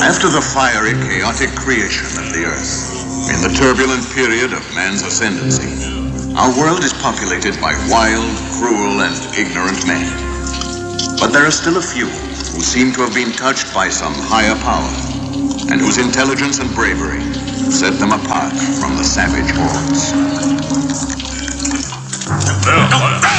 After the fiery, chaotic creation of the Earth, in the turbulent period of man's ascendancy, our world is populated by wild, cruel, and ignorant men. But there are still a few who seem to have been touched by some higher power, and whose intelligence and bravery set them apart from the savage hordes.